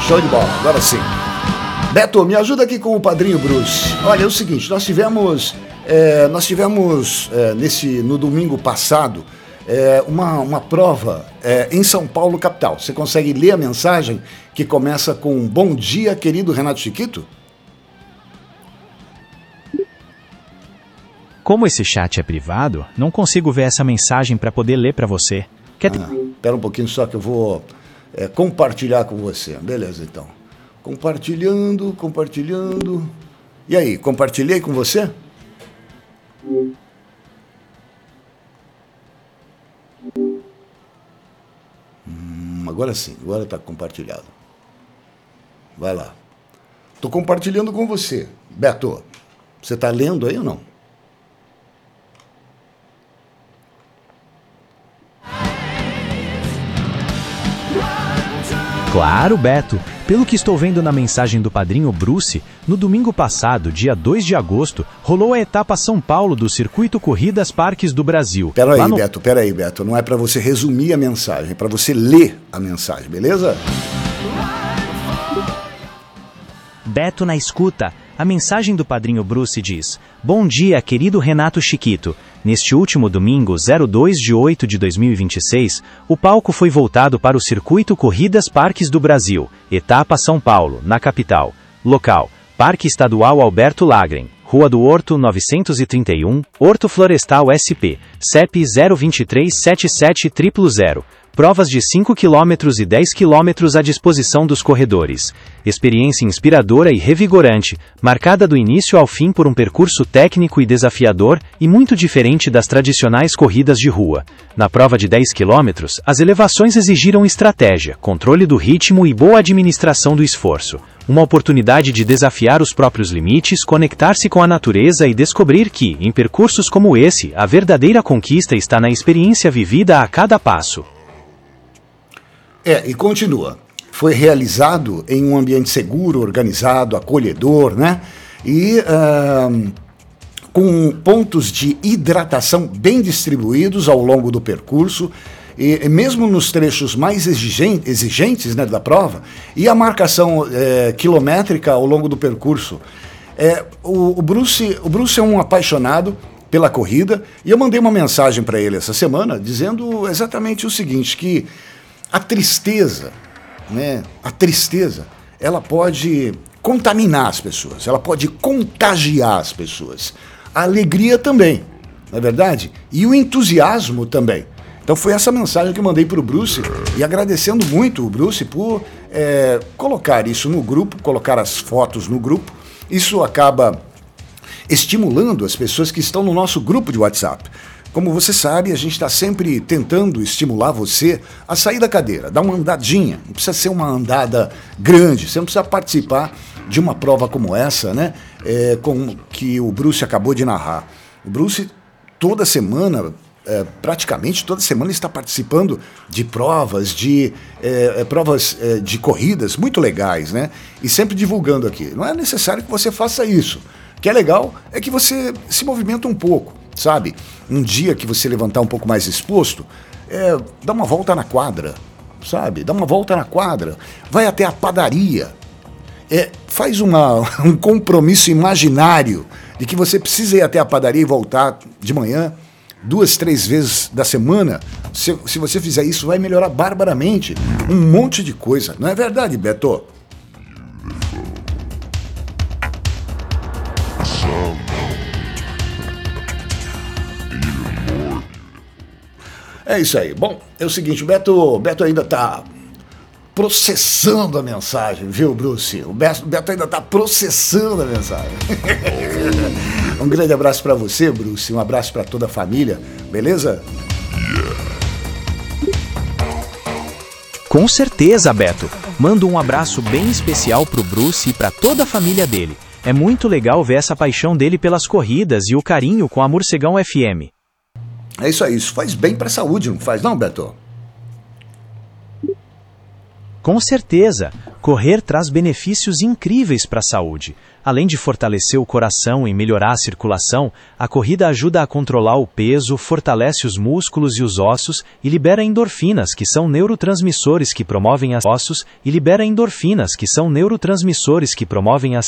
Show de bola, agora sim. Beto, me ajuda aqui com o Padrinho Bruce. Olha, é o seguinte, nós tivemos no domingo passado uma prova em São Paulo, capital. Você consegue ler a mensagem que começa com bom dia, querido Renato Chiquito? Como esse chat é privado, não consigo ver essa mensagem para poder ler para você. Espera um pouquinho só que eu vou compartilhar com você. Beleza, então. Compartilhando. E aí, compartilhei com você? Agora sim, agora está compartilhado. Vai lá. Estou compartilhando com você. Beto, você está lendo aí ou não? Claro, Beto. Pelo que estou vendo na mensagem do Padrinho Bruce, no domingo passado, dia 2 de agosto, rolou a etapa São Paulo do Circuito Corridas Parques do Brasil. Peraí, Beto. Não é para você resumir a mensagem, é para você ler a mensagem, beleza? Beto na escuta. A mensagem do Padrinho Bruce diz: Bom dia, querido Renato Chiquito. Neste último domingo, 2 de 2026, o palco foi voltado para o Circuito Corridas Parques do Brasil, etapa São Paulo, na capital. Local: Parque Estadual Alberto Lagren, Rua do Horto 931, Horto Florestal SP, CEP 0237700. Provas de 5 km e 10 km à disposição dos corredores. Experiência inspiradora e revigorante, marcada do início ao fim por um percurso técnico e desafiador e muito diferente das tradicionais corridas de rua. Na prova de 10 km, as elevações exigiram estratégia, controle do ritmo e boa administração do esforço. Uma oportunidade de desafiar os próprios limites, conectar-se com a natureza e descobrir que, em percursos como esse, a verdadeira conquista está na experiência vivida a cada passo. E continua. Foi realizado em um ambiente seguro, organizado, acolhedor, né? E com pontos de hidratação bem distribuídos ao longo do percurso, e mesmo nos trechos mais exigentes, né, da prova, e a marcação quilométrica ao longo do percurso. O Bruce é um apaixonado pela corrida, e eu mandei uma mensagem para ele essa semana dizendo exatamente o seguinte, que a tristeza, né? A tristeza, ela pode contaminar as pessoas, ela pode contagiar as pessoas. A alegria também, não é verdade? E o entusiasmo também. Então foi essa mensagem que eu mandei para o Bruce, e agradecendo muito o Bruce por colocar isso no grupo, colocar as fotos no grupo. Isso acaba estimulando as pessoas que estão no nosso grupo de WhatsApp. Como você sabe, a gente está sempre tentando estimular você a sair da cadeira, dar uma andadinha. Não precisa ser uma andada grande, você não precisa participar de uma prova como essa, né? Com que o Bruce acabou de narrar. O Bruce, toda semana, praticamente toda semana, está participando de provas de corridas muito legais, né? E sempre divulgando aqui. Não é necessário que você faça isso. O que é legal é que você se movimenta um pouco. Sabe, um dia que você levantar um pouco mais exposto, dá uma volta na quadra, sabe? Dá uma volta na quadra, vai até a padaria, faz um compromisso imaginário de que você precisa ir até a padaria e voltar de manhã, 2, 3 vezes da semana. Se você fizer isso, vai melhorar barbaramente um monte de coisa. Não é verdade, Beto? É isso aí. Bom, é o seguinte, o Beto ainda está processando a mensagem, viu, Bruce? O Beto ainda está processando a mensagem. Um grande abraço para você, Bruce, um abraço para toda a família, beleza? Com certeza, Beto. Mando um abraço bem especial pro Bruce e para toda a família dele. É muito legal ver essa paixão dele pelas corridas e o carinho com a Morcegão FM. É isso aí, isso faz bem para a saúde, não faz não, Beto? Com certeza, correr traz benefícios incríveis para a saúde. Além de fortalecer o coração e melhorar a circulação, a corrida ajuda a controlar o peso, fortalece os músculos e os ossos e libera endorfinas, que são neurotransmissores que promovem a